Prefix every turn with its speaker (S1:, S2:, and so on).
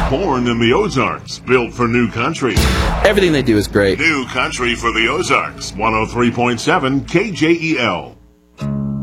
S1: Born in the Ozarks, built for new country.
S2: Everything they do is great.
S1: New country for the Ozarks. 103.7 KJEL.